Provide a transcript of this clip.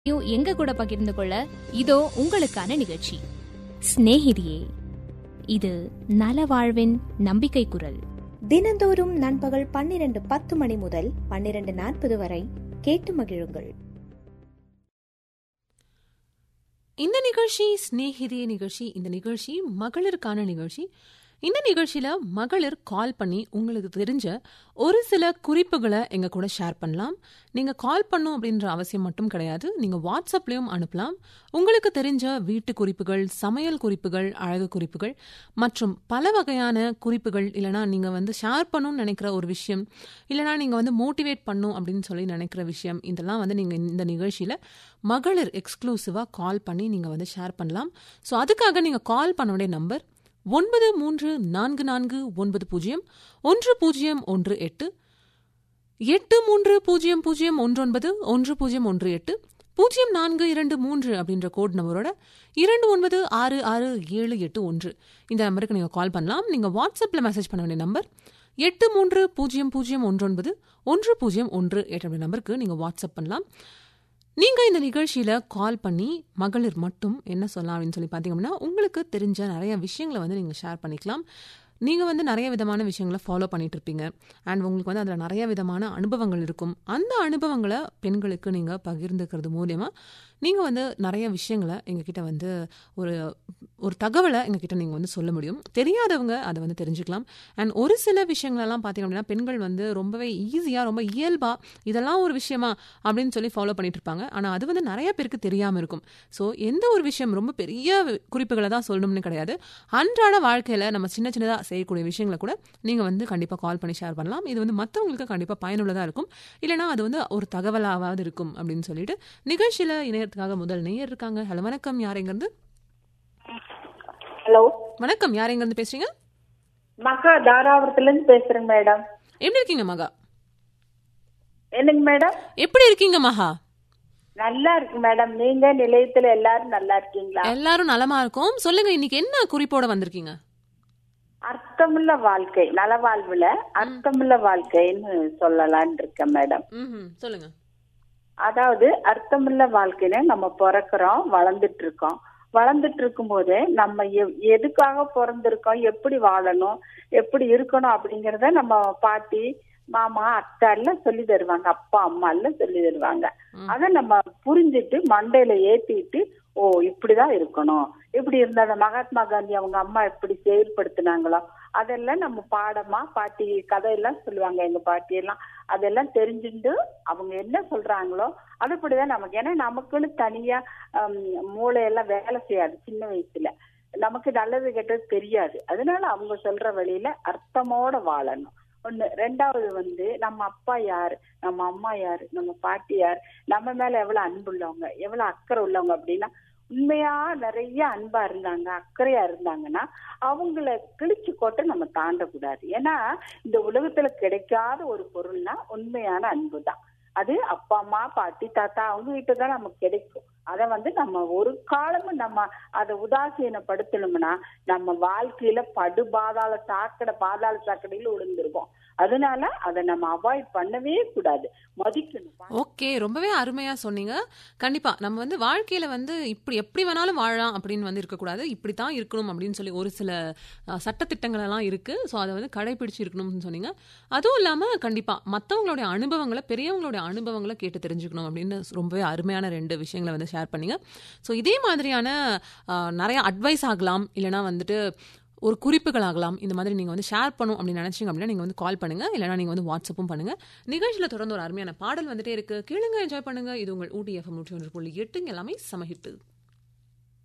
எங்க கூட பகிர்ந்து கொள்ள இதோ உங்களுக்கான நிகழ்ச்சி சிநேகிதியே. இது நலவாழ்வின் நம்பிக்கை குரல். தினந்தோறும் நண்பகல் 12:10 முதல் 12:40 வரை கேட்டு மகிழுங்கள். இந்த நிகழ்ச்சி சிநேகிதியே நிகழ்ச்சி. இந்த நிகழ்ச்சி மகளிருக்கான நிகழ்ச்சி. இந்த நிகழ்ச்சியில மகளிர் கால் பண்ணி உங்களுக்கு தெரிஞ்ச ஒரு சில குறிப்புகளை எங்க கூட ஷேர் பண்ணலாம். நீங்க கால் பண்ணும் அப்படின்ற அவசியம் மட்டும் கிடையாது, நீங்க வாட்ஸ்அப்லயும் அனுப்பலாம். உங்களுக்கு தெரிஞ்ச வீட்டு குறிப்புகள், சமையல் குறிப்புகள், அழகு குறிப்புகள் மற்றும் பல வகையான குறிப்புகள், இல்லைனா நீங்க ஷேர் பண்ணணும்னு நினைக்கிற ஒரு விஷயம், இல்லைனா நீங்க மோட்டிவேட் பண்ணும் அப்படின்னு சொல்லி நினைக்கிற விஷயம், இதெல்லாம் நீங்க இந்த நிகழ்ச்சியில மகளிர் எக்ஸ்க்ளூசிவா கால் பண்ணி நீங்க ஷேர் பண்ணலாம். ஸோ அதுக்காக நீங்க கால் பண்ண வேண்டிய நம்பர் 9344901018 830019 1018 0423 அப்படின்ற கோட் நம்பரோட 29667781 இந்த நம்பருக்கு நீங்க கால் பண்ணலாம். நீங்க வாட்ஸ்அப்ல மெசேஜ் பண்ண வேண்டிய நம்பர் 8300191018 அப்படின்ற நம்பருக்கு நீங்க வாட்ஸ்அப் பண்ணலாம். நீங்க இந்த நிகழ்ச்சியில கால் பண்ணி மகளிர் மட்டும் என்ன சொல்லலாம் அப்படின்னு சொல்லி பார்த்தீங்கன்னா, உங்களுக்கு தெரிஞ்ச நிறைய விஷயங்களை நீங்க ஷேர் பண்ணிக்கலாம். நீங்க நிறைய விதமான விஷயங்களை ஃபாலோ பண்ணிட்டு இருப்பீங்க. அண்ட் உங்களுக்கு அதில் நிறைய விதமான அனுபவங்கள் இருக்கும். அந்த அனுபவங்களை பெண்களுக்கு நீங்க பகிர்ந்துக்கிறது மூலமா நீங்க நிறைய விஷயங்களை எங்ககிட்ட ஒரு ஒரு தகவலை எங்ககிட்ட நீங்க சொல்ல முடியும். தெரியாதவங்க அதை தெரிஞ்சுக்கலாம். அண்ட் ஒரு சில விஷயங்களெல்லாம் பார்த்தீங்க அப்படின்னா, பெண்கள் ரொம்பவே ஈஸியாக, ரொம்ப இயல்பா இதெல்லாம் ஒரு விஷயமா அப்படின்னு சொல்லி ஃபாலோ பண்ணிட்டு இருப்பாங்க. ஆனால் அது நிறைய பேருக்கு தெரியாமல் இருக்கும். ஸோ எந்த ஒரு விஷயம் ரொம்ப பெரிய குறிப்புகளை தான் சொல்லணும்னு கிடையாது. அன்றாட வாழ்க்கையில் நம்ம சின்ன சின்னதாக செய்யக்கூடிய விஷயங்களை கூட நீங்கள் கண்டிப்பாக கால் பண்ணி ஷேர் பண்ணலாம். இது மற்றவங்களுக்கு கண்டிப்பாக பயனுள்ளதாக இருக்கும். இல்லைனா அது ஒரு தகவலாவது இருக்கும் அப்படின்னு சொல்லிட்டு நிகழ்ச்சியில் இணையத்துக்காக முதல் நேயர் இருக்காங்க. ஹலோ, வணக்கம். யார் எங்கிருந்து? ஹலோ, வணக்கம். யார் எங்கிருந்து பேசுறீங்க? மகா தாராபுரத்துல இருந்து பேசுறேங்க மேடம். எப்படி இருக்கீங்க மகா? என்னங்க மேடம்? எப்படி இருக்கீங்க மகா? நல்லா இருக்கு மேடம். நீங்க நிலையத்துல எல்லாரும் நல்லா இருக்கீங்களா? எல்லாரும் நலமா இருக்கும். சொல்லுங்க, இன்னைக்கு என்ன குறிப்போட வந்திருக்கீங்க? அர்த்தமுள்ள வாழ்க்கை, நலவாழ்வுல அர்த்தமுள்ள வாழ்க்கைன்னு சொல்லலான் இருக்கேன் மேடம். சொல்லுங்க. அதாவது அர்த்தமுள்ள வாழ்க்கைன்னு நம்ம பிறக்கிறோம், வளர்ந்துட்டு இருக்கோம். வளர்ந்துட்டு இருக்கும் போதே நம்ம எதுக்காக பிறந்திருக்கோம், எப்படி வாழணும், எப்படி இருக்கணும் அப்படிங்கறத நம்ம பாட்டி, மாமா, அத்தை எல்லாம் சொல்லி தருவாங்க, அப்பா அம்மா எல்லாம் சொல்லி தருவாங்க. அத நம்ம புரிஞ்சுட்டு மண்டையில ஏத்திட்டு, ஓ இப்படிதான் இருக்கணும், இப்படி இருந்தா மகாத்மா காந்தி அவங்க அம்மா எப்படி செயல்படுத்தினாங்களோ அதெல்லாம் நம்ம பாடமா, பாட்டி கதையெல்லாம் சொல்லுவாங்க எங்க பாட்டி எல்லாம். அதெல்லாம் தெரிஞ்சுட்டு அவங்க என்ன சொல்றாங்களோ அதுபடிதான் நமக்கு. ஏன்னா நமக்குன்னு தனியா மூளையெல்லாம் வேலை செய்யாது. சின்ன வயசுல நமக்கு நல்லது கெட்டது தெரியாது. அதனால அவங்க சொல்ற வழியில அர்த்தமோட வாழணும். ஒண்ணு. ரெண்டாவது நம்ம அப்பா யாரு, நம்ம அம்மா யாரு, நம்ம பாட்டி யாரு, நம்ம மேல எவ்வளவு அன்பு உள்ளவங்க, எவ்வளவு அக்கறை உள்ளவங்க அப்படின்னா, உண்மையா நிறைய அன்பா இருந்தாங்க, அக்கறையா இருந்தாங்கன்னா அவங்கள கிழிச்சு கொட்ட நம்ம தாண்டக்கூடாது. ஏன்னா இந்த உலகத்துல கிடைக்காத ஒரு பொருள்னா உண்மையான அன்பு தான். அது அப்பா அம்மா, பாட்டி, தாத்தா அவங்க கிட்ட தான் நமக்கு கிடைக்கும். அத நம்ம ஒரு காலமும் நம்ம அதை உதாசீனப்படுத்தணும்னா நம்ம வாழ்க்கையில பாதாள சாக்கடையில விழுந்திருக்கோம். அதனால அதை நம்ம அவாய்ட் பண்ணவே கூடாது, மதிக்கணும். ஓகே, ரொம்பவே அருமையா சொன்னீங்க. கண்டிப்பா நம்ம வாழ்க்கையில இப்படி எப்படி வேணாலும் வாழலாம் அப்படின்னு இருக்கக்கூடாது, இப்படித்தான் இருக்கணும் அப்படின்னு சொல்லி ஒரு சில சட்டத்திட்டங்கள் எல்லாம் இருக்கு. ஸோ அதை கடைபிடிச்சு இருக்கணும்னு சொன்னீங்க. அதுவும் இல்லாம கண்டிப்பா மற்றவங்களுடைய அனுபவங்களை, பெரியவங்களுடைய அனுபவங்களை கேட்டு தெரிஞ்சுக்கணும் அப்படின்னு ரொம்பவே அருமையான 2 விஷயங்களை ஷேர் பண்ணீங்க. ஸோ இதே மாதிரியான நிறைய அட்வைஸ் ஆகலாம், இல்லைனா ஒரு குறிப்புகள் ஆகலாம். இந்த மாதிரி நீங்கள் ஷேர் பண்ணும் அப்படின்னு நினைச்சீங்க அப்படின்னா நீங்கள் கால் பண்ணுங்க, இல்லைனா நீங்கள் வாட்ஸ்அப்பும் பண்ணுங்க. நிகழ்ச்சியில் தொடர்ந்து ஒரு அருமையான பாடல் வந்துட்டே இருக்கு, கேளுங்க, என்ஜாய் பண்ணுங்க. இது உங்கள் ஊட்டி FM 101.8 எல்லாமே சமஹிட்டு.